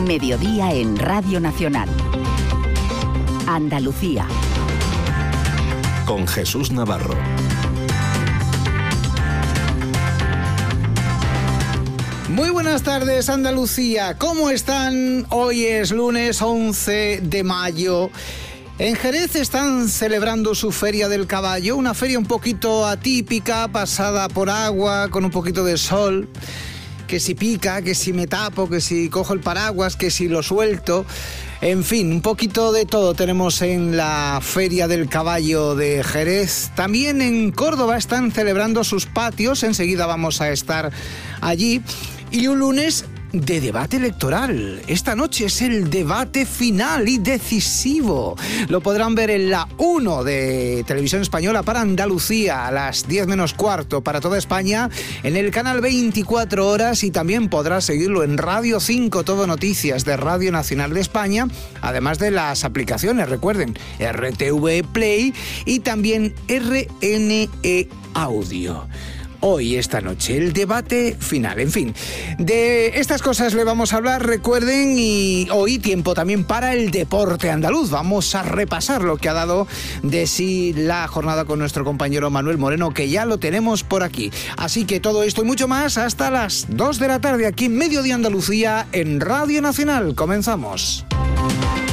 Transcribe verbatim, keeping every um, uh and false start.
Mediodía en Radio Nacional. Andalucía. Con Jesús Navarro. Muy buenas tardes, Andalucía. ¿Cómo están? Hoy es lunes once de mayo. En Jerez están celebrando su Feria del Caballo, una feria un poquito atípica, pasada por agua, con un poquito de sol. Que si pica, que si me tapo, que si cojo el paraguas, que si lo suelto. En fin, un poquito de todo tenemos en la Feria del Caballo de Jerez. También en Córdoba están celebrando sus patios, enseguida vamos a estar allí. Y un lunes de debate electoral. Esta noche es el debate final y decisivo. Lo podrán ver en la uno de Televisión Española para Andalucía, a las diez menos cuarto para toda España, en el canal veinticuatro horas, y también podrá seguirlo en Radio cinco, Todo Noticias de Radio Nacional de España, además de las aplicaciones, recuerden, R T V Play y también R N E Audio. Hoy, esta noche, el debate final. En fin, de estas cosas le vamos a hablar, recuerden, y hoy tiempo también para el deporte andaluz. Vamos a repasar lo que ha dado de sí la jornada con nuestro compañero Manuel Moreno, que ya lo tenemos por aquí. Así que todo esto y mucho más hasta las dos de la tarde aquí en Mediodía Andalucía en Radio Nacional. Comenzamos.